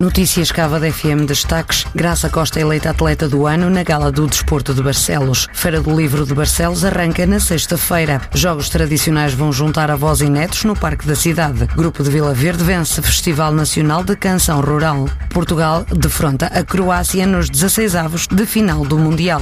Notícias Cava da FM destaques. Graça Costa eleita atleta do ano na Gala do Desporto de Barcelos. Feira do Livro de Barcelos arranca na sexta-feira. Jogos tradicionais vão juntar avós e netos no Parque da Cidade. Grupo de Vila Verde vence Festival Nacional de Canção Rural. Portugal defronta a Croácia nos 16avos de final do Mundial.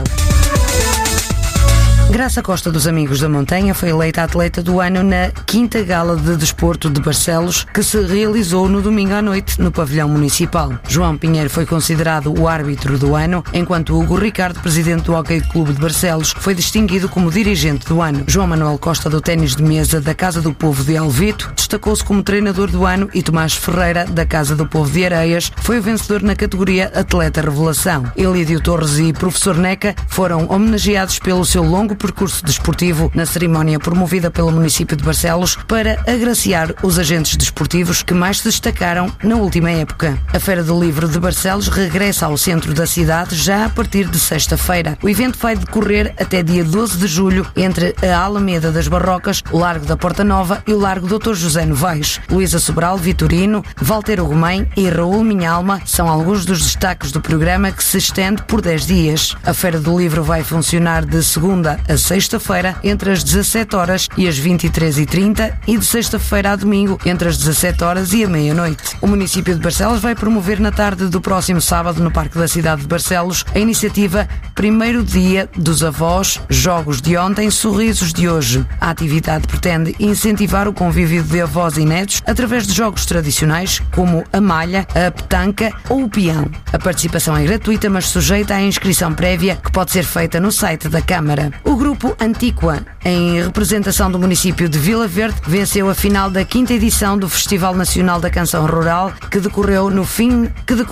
Graça Costa dos Amigos da Montanha foi eleita atleta do ano na 5ª Gala de Desporto de Barcelos, que se realizou no domingo à noite no pavilhão municipal. João Pinheiro foi considerado o árbitro do ano, enquanto Hugo Ricardo, presidente do Hockey Clube de Barcelos, foi distinguido como dirigente do ano. João Manuel Costa, do ténis de mesa da Casa do Povo de Alvito, destacou-se como treinador do ano, e Tomás Ferreira, da Casa do Povo de Areias, foi o vencedor na categoria Atleta Revelação. Elídio Torres e Professor Neca foram homenageados pelo seu longo percurso desportivo na cerimónia promovida pelo município de Barcelos para agraciar os agentes desportivos que mais se destacaram na última época. A Feira do Livro de Barcelos regressa ao centro da cidade já a partir de sexta-feira. O evento vai decorrer até dia 12 de julho entre a Alameda das Barrocas, o Largo da Porta Nova e o Largo Dr. José Novaes. Luísa Sobral, Vitorino, Valteiro Romém e Raul Minhalma são alguns dos destaques do programa, que se estende por 10 dias. A Feira do Livro vai funcionar de segunda a sexta-feira entre as 17 horas e as 23h30 e de sexta-feira a domingo entre as 17 horas e a meia-noite. O município de Barcelos vai promover na tarde do próximo sábado no Parque da Cidade de Barcelos a iniciativa Primeiro Dia dos Avós, Jogos de Ontem, Sorrisos de Hoje. A atividade pretende incentivar o convívio de avós e netos através de jogos tradicionais como a malha, a petanca ou o peão. A participação é gratuita, mas sujeita à inscrição prévia, que pode ser feita no site da Câmara. O grupo Antíqua, em representação do município de Vila Verde, venceu a final da 5ª edição do Festival Nacional da Canção Rural, que decorreu no fim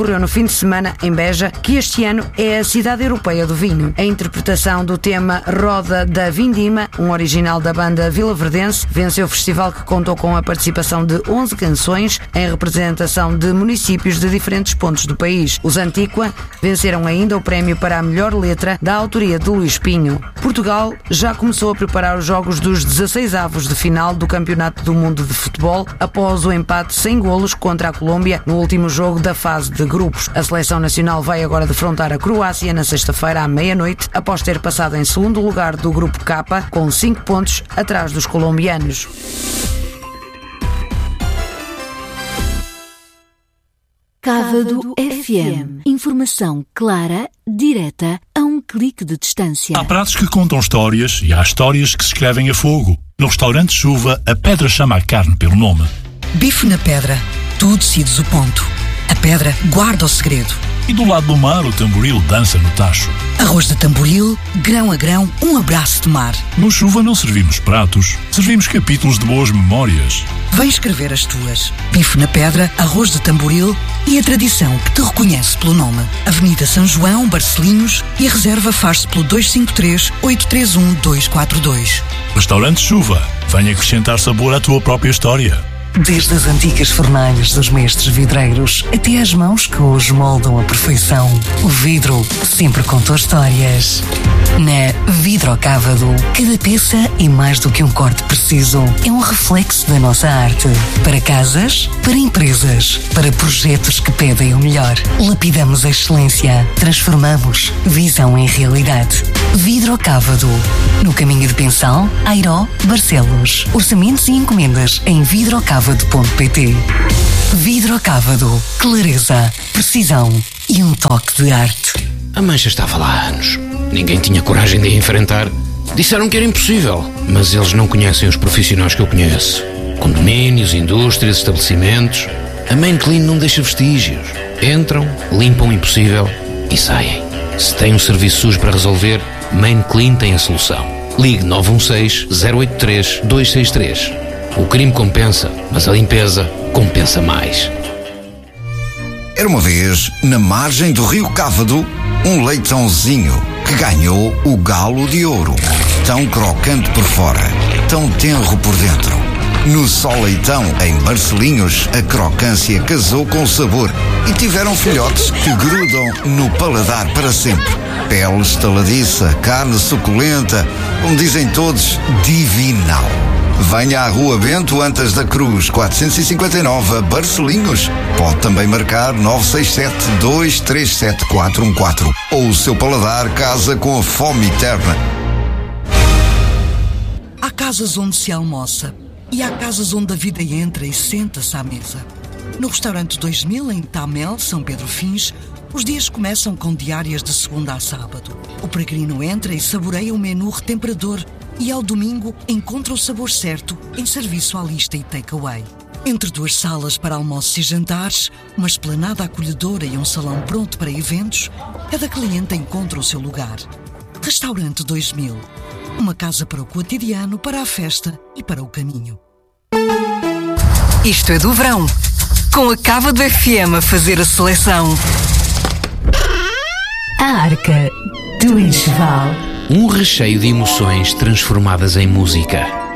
de semana em Beja, que este ano é a cidade europeia do vinho. A interpretação do tema Roda da Vindima, um original da banda vilaverdense, venceu o festival, que contou com a participação de 11 canções em representação de municípios de diferentes pontos do país. Os Antíqua venceram ainda o prémio para a melhor letra, da autoria de Luís Pinho. Portugal já começou a preparar os jogos dos 16avos de final do Campeonato do Mundo de Futebol após o empate sem golos contra a Colômbia no último jogo da fase de grupos. A seleção nacional vai agora defrontar a Croácia na sexta-feira à meia-noite, após ter passado em segundo lugar do grupo K, com 5 pontos atrás dos colombianos. Cávado FM. Informação clara, direta, a um clique de distância. Há pratos que contam histórias e há histórias que se escrevem a fogo. No restaurante Chuva, a pedra chama a carne pelo nome. Bife na pedra. Tu decides o ponto. A pedra guarda o segredo. E do lado do mar, o tamboril dança no tacho. Arroz de tamboril, grão a grão, um abraço de mar. No Chuva não servimos pratos, servimos capítulos de boas memórias. Vem escrever as tuas. Bife na pedra, arroz de tamboril e a tradição que te reconhece pelo nome. Avenida São João, Barcelinhos, e a reserva faz-se pelo 253-831-242. Restaurante Chuva, venha acrescentar sabor à tua própria história. Desde as antigas fornalhas dos mestres vidreiros até às mãos que hoje moldam a perfeição, o vidro sempre contou histórias. Na Vidrocávado, cada peça é mais do que um corte preciso. É um reflexo da nossa arte. Para casas, para empresas, para projetos que pedem o melhor. Lapidamos a excelência. Transformamos visão em realidade. Vidrocávado. No caminho de Pensal, Airó, Barcelos. Orçamentos e encomendas em vidrocávado.pt. Vidrocávado. Clareza, precisão e um toque de arte. A mancha estava lá há anos. Ninguém tinha coragem de a enfrentar. Disseram que era impossível, mas eles não conhecem os profissionais que eu conheço. Condomínios, indústrias, estabelecimentos. A Main Clean não deixa vestígios. Entram, limpam o impossível e saem. Se tem um serviço sujo para resolver, Main Clean tem a solução. Ligue 916-083-263. O crime compensa, mas a limpeza compensa mais. Era uma vez, na margem do rio Cávado, um leitãozinho que ganhou o galo de ouro. Tão crocante por fora, tão tenro por dentro. No Só Leitão, em Barcelinhos, a crocância casou com o sabor e tiveram filhotes que grudam no paladar para sempre. Pele estaladiça, carne suculenta, como dizem todos, divinal. Venha à Rua Bento Antas da Cruz, 459, a Barcelinhos. Pode também marcar 967-237-414. Ou o seu paladar casa com a fome eterna. Há casas onde se almoça e há casas onde a vida entra e senta-se à mesa. No restaurante 2000, em Tamel, São Pedro Fins, os dias começam com diárias de segunda a sábado. O peregrino entra e saboreia um menu retemperador e ao domingo encontra o sabor certo em serviço à lista e takeaway. Entre duas salas para almoços e jantares, uma esplanada acolhedora e um salão pronto para eventos, cada cliente encontra o seu lugar. Restaurante 2000. Uma casa para o cotidiano, para a festa e para o caminho. Isto é do verão. Com a Cávado FM a fazer a seleção. A Arca do Enxoval. Um recheio de emoções transformadas em música.